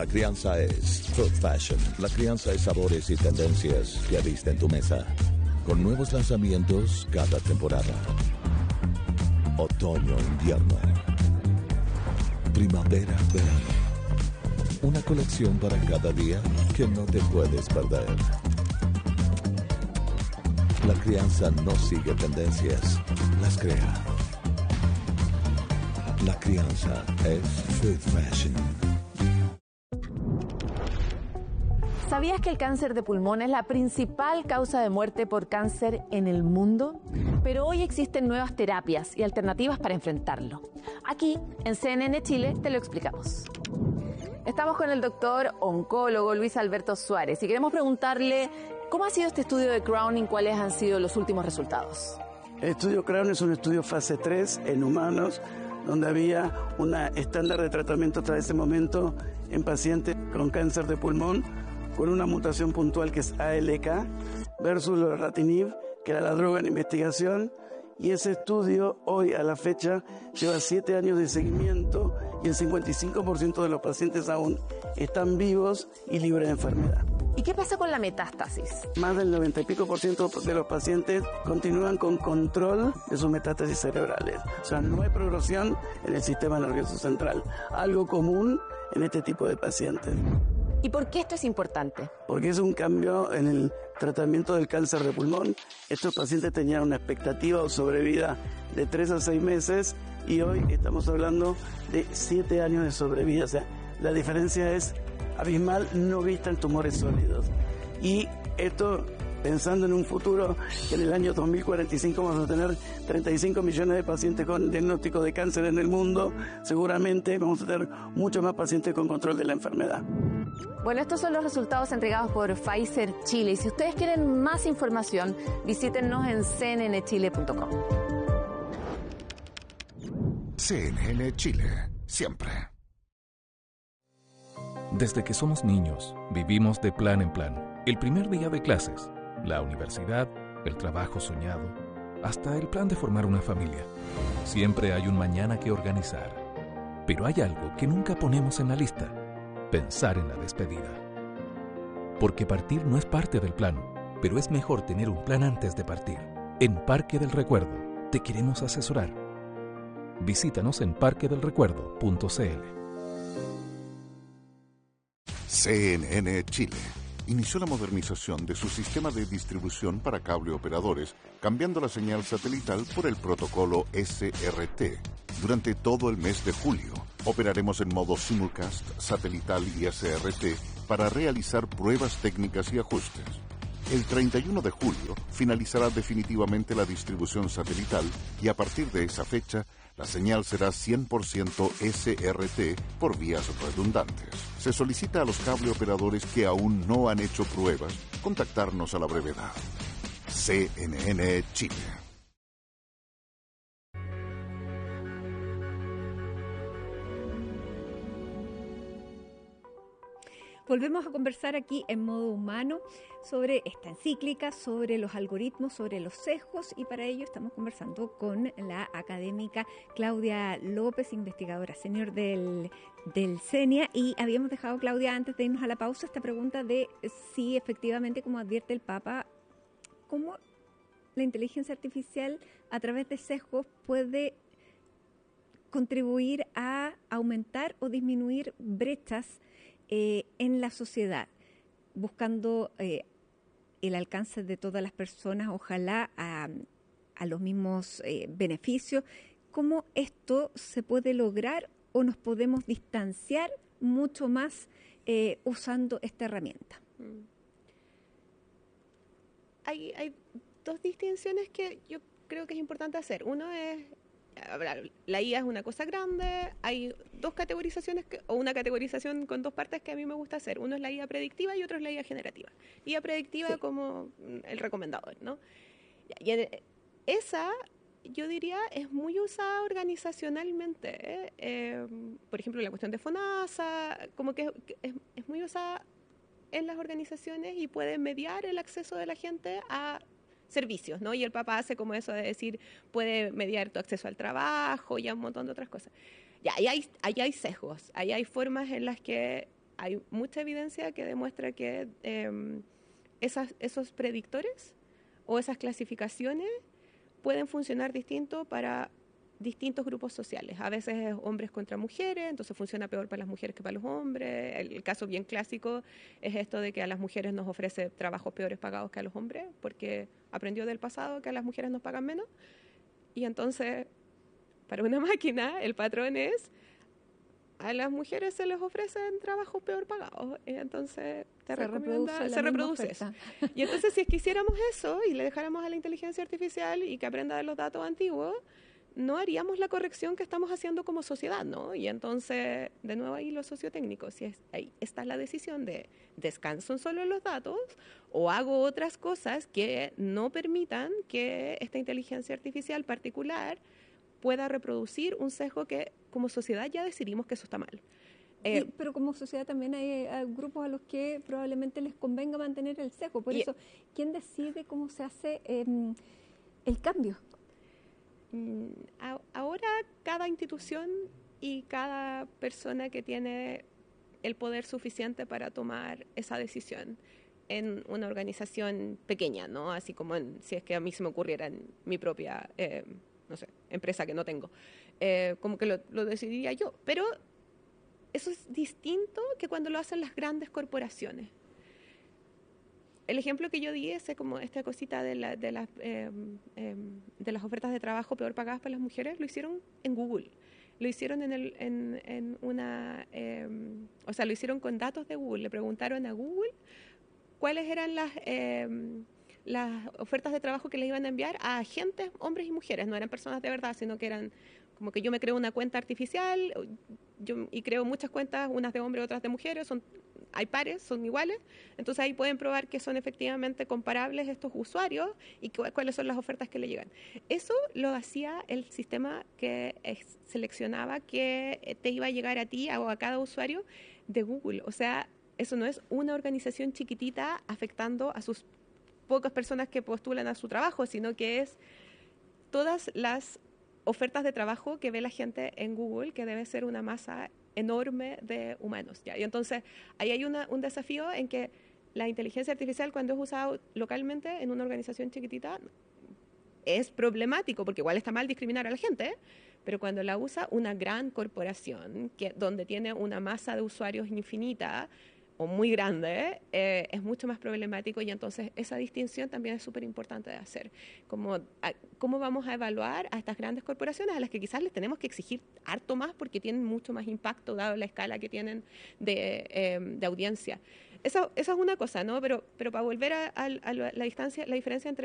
La crianza es Food Fashion. La crianza es sabores y tendencias que visten tu mesa. Con nuevos lanzamientos cada temporada. Otoño, invierno. Primavera, verano. Una colección para cada día que no te puedes perder. La crianza no sigue tendencias, las crea. La crianza es Food Fashion. ¿Sabías que el cáncer de pulmón es la principal causa de muerte por cáncer en el mundo? Pero hoy existen nuevas terapias y alternativas para enfrentarlo. Aquí, en CNN Chile, te lo explicamos. Estamos con el doctor oncólogo Luis Alberto Suárez y queremos preguntarle cómo ha sido este estudio de Crown y cuáles han sido los últimos resultados. El estudio Crown es un estudio fase 3 en humanos, donde había un estándar de tratamiento hasta ese momento en pacientes con cáncer de pulmón, con una mutación puntual que es ALK, versus lorlatinib, que era la droga en investigación. Y ese estudio, hoy a la fecha, lleva 7 años de seguimiento y el 55% de los pacientes aún están vivos y libres de enfermedad. ¿Y qué pasa con la metástasis? Más del 90 y pico % de los pacientes continúan con control de sus metástasis cerebrales. O sea, no hay progresión en el sistema nervioso central, algo común en este tipo de pacientes. ¿Y por qué esto es importante? Porque es un cambio en el tratamiento del cáncer de pulmón. Estos pacientes tenían una expectativa o sobrevida de 3 a 6 meses y hoy estamos hablando de 7 años de sobrevida. O sea, la diferencia es abismal, no vista en tumores sólidos. Y esto, pensando en un futuro que en el año 2045 vamos a tener 35 millones de pacientes con diagnóstico de cáncer en el mundo, seguramente vamos a tener muchos más pacientes con control de la enfermedad. Bueno, estos son los resultados entregados por Pfizer Chile. Y si ustedes quieren más información, visítennos en cnnchile.com. CNN Chile, siempre. Desde que somos niños, vivimos de plan en plan. El primer día de clases, la universidad, el trabajo soñado, hasta el plan de formar una familia. Siempre hay un mañana que organizar. Pero hay algo que nunca ponemos en la lista: pensar en la despedida. Porque partir no es parte del plan, pero es mejor tener un plan antes de partir. En Parque del Recuerdo te queremos asesorar. Visítanos en parquedelrecuerdo.cl. CNN Chile inició la modernización de su sistema de distribución para cable operadores, cambiando la señal satelital por el protocolo SRT. Durante todo el mes de julio, operaremos en modo simulcast, satelital y SRT para realizar pruebas técnicas y ajustes. El 31 de julio finalizará definitivamente la distribución satelital y a partir de esa fecha, la señal será 100% SRT por vías redundantes. Se solicita a los cable operadores que aún no han hecho pruebas contactarnos a la brevedad. CNN Chile. Volvemos a conversar aquí en modo humano sobre esta encíclica, sobre los algoritmos, sobre los sesgos, y para ello estamos conversando con la académica Claudia López, investigadora senior del CENIA, y habíamos dejado, Claudia, antes de irnos a la pausa, esta pregunta de si efectivamente, como advierte el Papa, cómo la inteligencia artificial a través de sesgos puede contribuir a aumentar o disminuir brechas en la sociedad, buscando el alcance de todas las personas, ojalá a los mismos beneficios. ¿Cómo esto se puede lograr o nos podemos distanciar mucho más usando esta herramienta? Hay dos distinciones que yo creo que es importante hacer. Uno es, la IA es una cosa grande, hay dos categorizaciones, o una categorización con dos partes que a mí me gusta hacer. Uno es la IA predictiva y otro es la IA generativa. IA predictiva, sí, como el recomendador, ¿no? Y esa, yo diría, es muy usada organizacionalmente. Por ejemplo, la cuestión de FONASA, como que es muy usada en las organizaciones y puede mediar el acceso de la gente a servicios, ¿no? Y el Papa hace como eso de decir, puede mediar tu acceso al trabajo y a un montón de otras cosas. Ya, ahí hay sesgos, ahí hay formas en las que hay mucha evidencia que demuestra que esos predictores o esas clasificaciones pueden funcionar distinto para distintos grupos sociales. A veces es hombres contra mujeres, entonces funciona peor para las mujeres que para los hombres. El caso bien clásico es esto de que a las mujeres nos ofrece trabajos peores pagados que a los hombres, porque aprendió del pasado que a las mujeres nos pagan menos. Y entonces, para una máquina, el patrón es: a las mujeres se les ofrecen trabajos peor pagados, y entonces se reproduce eso. Y entonces, si es que hiciéramos eso y le dejáramos a la inteligencia artificial y que aprenda de los datos antiguos, no haríamos la corrección que estamos haciendo como sociedad, ¿no? Y entonces, de nuevo ahí lo sociotécnico, ahí está la decisión de descanso solo en los datos o hago otras cosas que no permitan que esta inteligencia artificial particular pueda reproducir un sesgo que como sociedad ya decidimos que eso está mal. Pero como sociedad también hay grupos a los que probablemente les convenga mantener el sesgo. Por eso, ¿quién decide cómo se hace el cambio? Ahora cada institución y cada persona que tiene el poder suficiente para tomar esa decisión en una organización pequeña, ¿no? Así como si es que a mí se me ocurriera en mi propia no sé, empresa que no tengo, como que lo decidiría yo. Pero eso es distinto que cuando lo hacen las grandes corporaciones. El ejemplo que yo di es como esta cosita de las ofertas de trabajo peor pagadas para las mujeres, lo hicieron en Google. Lo hicieron lo hicieron con datos de Google. Le preguntaron a Google cuáles eran las ofertas de trabajo que les iban a enviar a agentes, hombres y mujeres. No eran personas de verdad, sino que eran como que yo me creo una cuenta artificial y creo muchas cuentas, unas de hombres, otras de mujeres, hay pares, son iguales, entonces ahí pueden probar que son efectivamente comparables estos usuarios y cuáles son las ofertas que le llegan. Eso lo hacía el sistema que seleccionaba que te iba a llegar a ti o a cada usuario de Google. O sea, eso no es una organización chiquitita afectando a sus pocas personas que postulan a su trabajo, sino que es todas las ofertas de trabajo que ve la gente en Google, que debe ser una masa enorme de humanos, ¿ya? Y entonces ahí hay un desafío en que la inteligencia artificial, cuando es usada localmente en una organización chiquitita, es problemático, porque igual está mal discriminar a la gente, pero cuando la usa una gran corporación donde tiene una masa de usuarios infinita o muy grande, es mucho más problemático, y entonces esa distinción también es súper importante de hacer. ¿Cómo vamos a evaluar a estas grandes corporaciones a las que quizás les tenemos que exigir harto más porque tienen mucho más impacto dado la escala que tienen de audiencia? Esa es una cosa, ¿no? Pero para volver a la diferencia entre